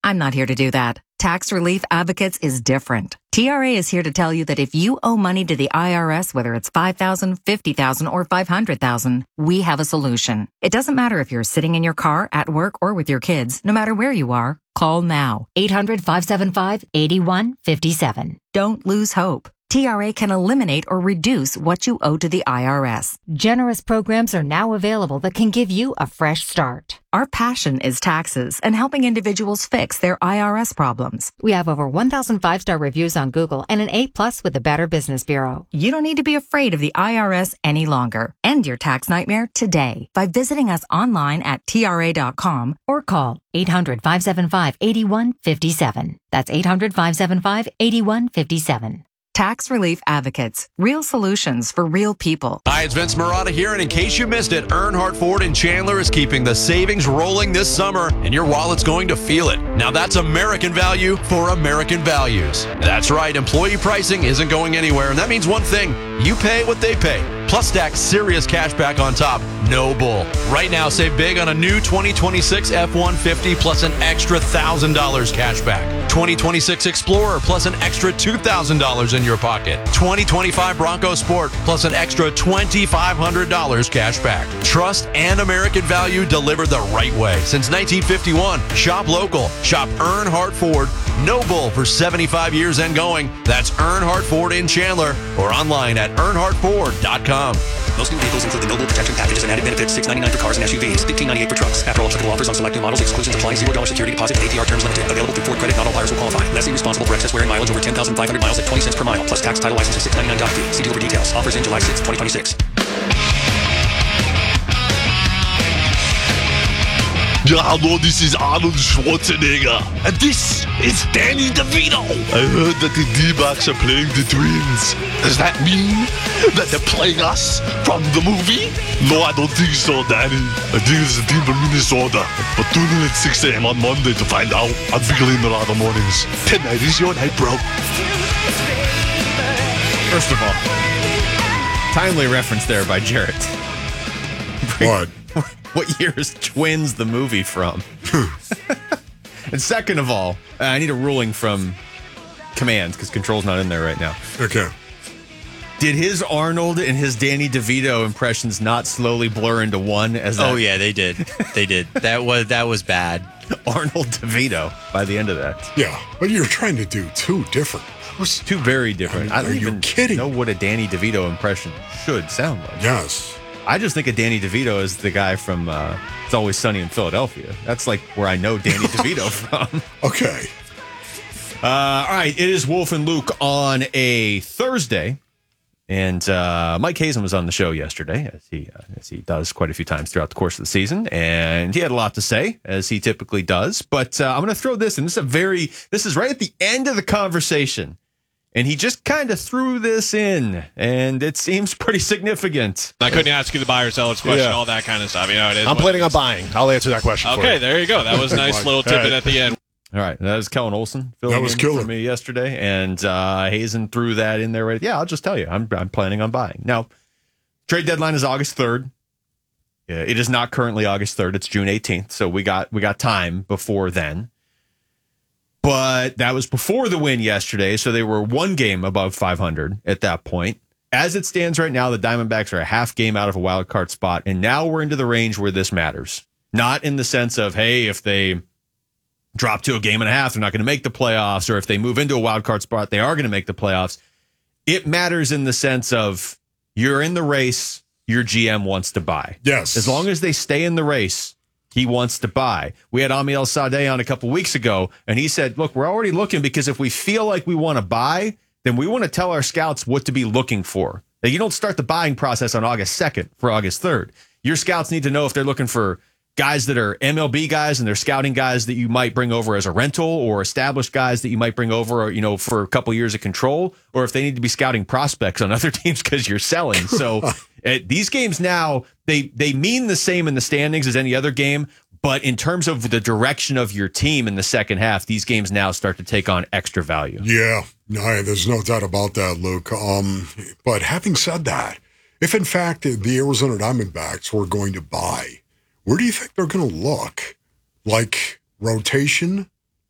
I'm not here to do that. Tax Relief Advocates is different. TRA is here to tell you that if you owe money to the IRS, whether it's $5,000, $50,000, or $500,000, we have a solution. It doesn't matter if you're sitting in your car, at work, or with your kids. No matter where you are, call now. 800-575-8157. Don't lose hope. TRA can eliminate or reduce what you owe to the IRS. Generous programs are now available that can give you a fresh start. Our passion is taxes and helping individuals fix their IRS problems. We have over 1,000 5-star reviews on Google and an A+ with the Better Business Bureau. You don't need to be afraid of the IRS any longer. End your tax nightmare today by visiting us online at TRA.com or call 800-575-8157. That's 800-575-8157. Tax Relief Advocates. Real solutions for real people. Hi, it's Vince Marotta here, and in case you missed it, Earnhardt Ford in Chandler is keeping the savings rolling this summer, and your wallet's going to feel it. Now that's American value for American values. That's right, employee pricing isn't going anywhere, and that means one thing: you pay what they pay. Plus stack serious cash back on top. No bull. Right now, save big on a new 2026 F-150 plus an extra $1,000 cash back. 2026 Explorer plus an extra $2,000 in your pocket. 2025 Bronco Sport plus an extra $2,500 cash back. Trust and American value delivered the right way. Since 1951, shop local. Shop Earnhardt Ford. No bull for 75 years and going. That's Earnhardt Ford in Chandler or online at earnhardtford.com. Most new vehicles include the Noble Protection Packages and added benefits. $699 for cars and SUVs, $1,598 for trucks. After all applicable offers on select new models, exclusions apply. $0 security deposit and APR terms limited. Available through Ford Credit. Not all buyers will qualify. Lessee responsible for excess wear and mileage over 10,500 miles at 20 cents per mile. Plus tax, title, license, and $699 fee. See dealer for details. Offers in July 6, 2026. Yeah, hello, this is Arnold Schwarzenegger, and this is Danny DeVito. I heard that the D-backs are playing the Twins. Does that mean that they're playing us from the movie? No, I don't think so, Danny. I think it's a team from Minnesota. But tune in at 6 a.m. on Monday to find out. I'm feeling a lot of mornings. Tonight is your night, bro. First of all, timely reference there by Jarrett. What? What year is Twins the movie from? And second of all, I need a ruling from Command because Control's not in there right now. Okay. Did his Arnold and his Danny DeVito impressions not slowly blur into one? Oh yeah, they did. They did. That was bad. Arnold DeVito by the end of that. Yeah, but you're trying to do two different. Two very different. I don't even kidding? know what a Danny DeVito impression should sound like. Yes. I just think of Danny DeVito as the guy from It's Always Sunny in Philadelphia. That's like where I know Danny DeVito from. Okay. All right. It is Wolf and Luke on a Thursday. And Mike Hazen was on the show yesterday, as he does quite a few times throughout the course of the season. And he had a lot to say, as he typically does. But I'm going to throw this in. This is right at the end of the conversation. And he just kind of threw this in, and it seems pretty significant. I couldn't ask you the buy or seller's question, all that kind of stuff. You know, it is. I'm planning on buying. I'll answer that question for you. Okay, there you go. That was a nice little tidbit at the end. All right, that was Kellen Olson That was killer for me yesterday, and Hazen threw that in there. Right? Yeah, I'll just tell you, I'm planning on buying. Now, trade deadline is August 3rd. It is not currently August 3rd. It's June 18th, so we got time before then. But that was before the win yesterday, so they were one game above 500 at that point. As it stands right now, the Diamondbacks are a half game out of a wild card spot, and now we're into the range where this matters. Not in the sense of, hey, if they drop to a game and a half, they're not going to make the playoffs, or if they move into a wild card spot, they are going to make the playoffs. It matters in the sense of you're in the race, your GM wants to buy. Yes. As long as they stay in the race, he wants to buy. We had Amiel Sadeh on a couple weeks ago, and he said, look, we're already looking because if we feel like we want to buy, then we want to tell our scouts what to be looking for. Now, you don't start the buying process on August 2nd for August 3rd. Your scouts need to know if they're looking for guys that are MLB guys and they're scouting guys that you might bring over as a rental, or established guys that you might bring over, for a couple years of control, or if they need to be scouting prospects on other teams because you're selling. So these games now, they mean the same in the standings as any other game, but in terms of the direction of your team in the second half, these games now start to take on extra value. Yeah, no, there's no doubt about that, Luke. But having said that, if in fact the Arizona Diamondbacks were going to buy, where do you think they're going to look? Like rotation?